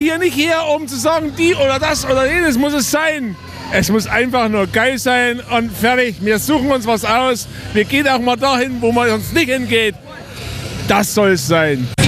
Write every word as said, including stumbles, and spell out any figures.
hier nicht her, um zu sagen, die oder das oder jenes muss es sein. Es muss einfach nur geil sein und fertig. Wir suchen uns was aus. Wir gehen auch mal dahin, wo man sonst nicht hingeht. Das soll es sein.